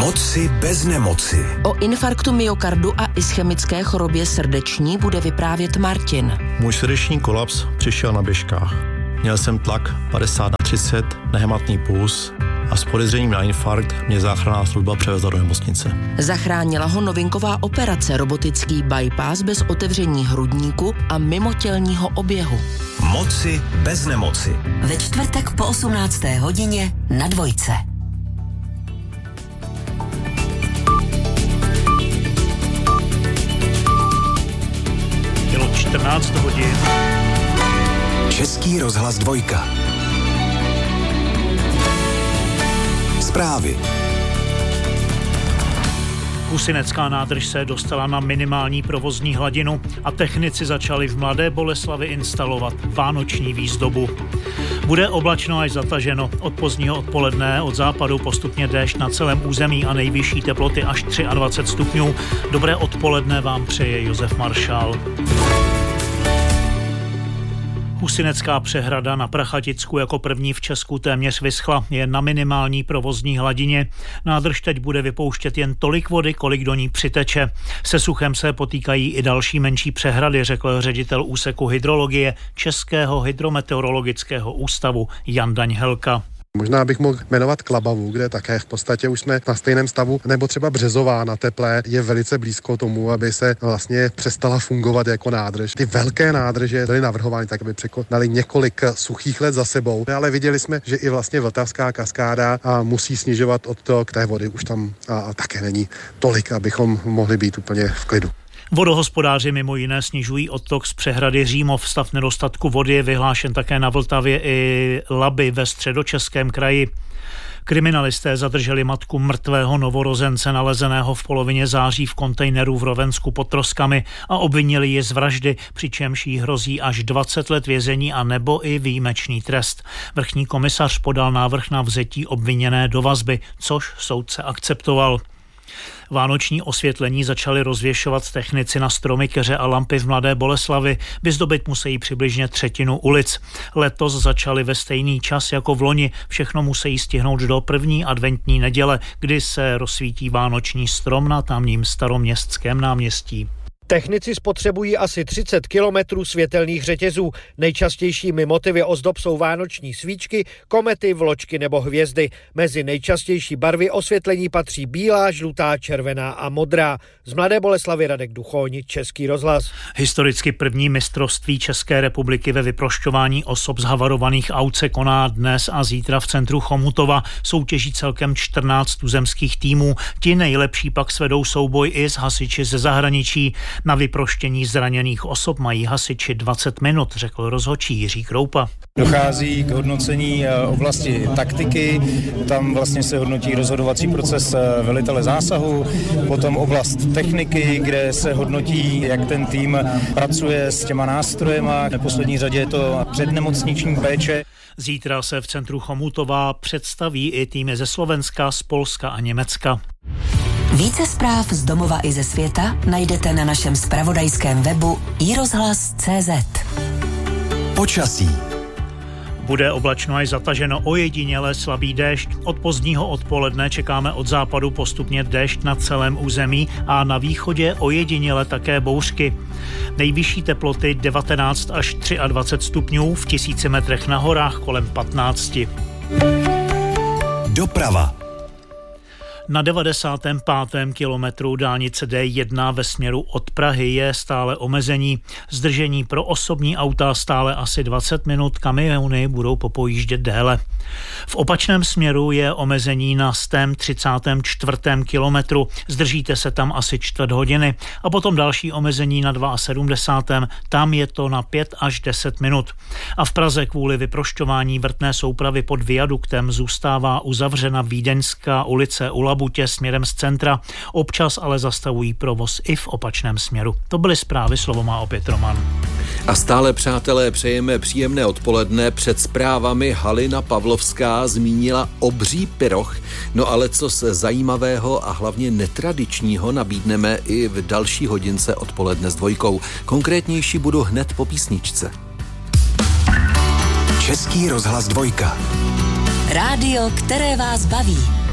Moci bez nemoci. O infarktu myokardu a ischemické chorobě srdeční bude vyprávět Martin. Můj srdeční kolaps přišel na běžkách. Měl jsem tlak 50/30, nehmatný puls a s podezřením na infarkt mě záchranná služba převezla do nemocnice. Zachránila ho novinková operace, robotický bypass bez otevření hrudníku a mimotělního oběhu. Moci bez nemoci. Ve čtvrtek po 18. hodině na Dvojce. Bylo 14 hodin. Český rozhlas Dvojka. Zprávy. Husinecká nádrž se dostala na minimální provozní hladinu a technici začali v Mladé Boleslavi instalovat vánoční výzdobu. Bude oblačno až zataženo. Od pozdního odpoledne od západu postupně déšť na celém území a nejvyšší teploty až 23 stupňů. Dobré odpoledne vám přeje Josef Maršál. Husinecká přehrada na Prachaticku jako první v Česku téměř vyschla, je na minimální provozní hladině. Nádrž teď bude vypouštět jen tolik vody, kolik do ní přiteče. Se suchem se potýkají i další menší přehrady, řekl ředitel úseku hydrologie Českého hydrometeorologického ústavu Jan Daňhelka. Možná bych mohl jmenovat Klabavu, kde také v podstatě už jsme na stejném stavu, nebo třeba Březová na Teplé je velice blízko tomu, aby se vlastně přestala fungovat jako nádrž. Ty velké nádrže byly navrhovány tak, aby překonaly několik suchých let za sebou, ale viděli jsme, že i vlastně Vltavská kaskáda musí snižovat odtok té vody, už tam také není tolik, abychom mohli být úplně v klidu. Vodohospodáři mimo jiné snižují odtok z přehrady Římov. Stav nedostatku vody je vyhlášen také na Vltavě i Labi ve Středočeském kraji. Kriminalisté zadrželi matku mrtvého novorozence nalezeného v polovině září v kontejneru v Rovensku pod Troskami a obvinili ji z vraždy, přičemž jí hrozí až 20 let vězení a nebo i výjimečný trest. Vrchní komisař podal návrh na vzetí obviněné do vazby, což soudce akceptoval. Vánoční osvětlení začali rozvěšovat technici na stromy, keře a lampy v Mladé Boleslavi. Vyzdobit musí přibližně třetinu ulic. Letos začali ve stejný čas jako v loni. Všechno musí stihnout do první adventní neděle, kdy se rozsvítí vánoční strom na tamním Staroměstském náměstí. Technici spotřebují asi 30 kilometrů světelných řetězů. Nejčastějšími motivy ozdob jsou vánoční svíčky, komety, vločky nebo hvězdy. Mezi nejčastější barvy osvětlení patří bílá, žlutá, červená a modrá. Z Mladé Boleslavy Radek Duchoň, Český rozhlas. Historicky první mistrovství České republiky ve vyprošťování osob z havarovaných aut se koná dnes a zítra v centru Chomutova. Soutěží celkem 14 tuzemských týmů. Ti nejlepší pak svedou souboj i s hasiči ze zahraničí. Na vyproštění zraněných osob mají hasiči 20 minut, řekl rozhodčí Jiří Kroupa. Dochází k hodnocení oblasti taktiky, tam vlastně se hodnotí rozhodovací proces velitele zásahu, potom oblast techniky, kde se hodnotí, jak ten tým pracuje s těma nástrojema, v neposlední řadě je to přednemocniční péče. Zítra se v centru Chomutova představí i týmy ze Slovenska, z Polska a Německa. Více zpráv z domova i ze světa najdete na našem zpravodajském webu iRozhlas.cz. Počasí. Bude oblačno až zataženo, ojediněle slabý déšť. Od pozdního odpoledne čekáme od západu postupně déšť na celém území a na východě ojediněle také bouřky. Nejvyšší teploty 19 až 23 stupňů, v 1000 metrech na horách kolem 15. Doprava. Na 95. kilometru dálnice D1 ve směru od Prahy je stále omezení. Zdržení pro osobní auta stále asi 20 minut, kamiony budou popojíždět déle. V opačném směru je omezení na 134. kilometru, zdržíte se tam asi čtvrt hodiny a potom další omezení na 72. Tam je to na 5 až 10 minut. A v Praze kvůli vyprošťování vrtné soupravy pod viaduktem zůstává uzavřena Vídeňská ulice u Labutě směrem z centra. Občas ale zastavují provoz i v opačném směru. To byly zprávy, slovo má opět Roman. A stále, přátelé, přejeme příjemné odpoledne. Před zprávami Halina Pavlovská zmínila obří pyroch, no ale co se zajímavého a hlavně netradičního nabídneme i v další hodince odpoledne s Dvojkou. Konkrétnější budu hned po písničce. Český rozhlas Dvojka. Rádio, které vás baví.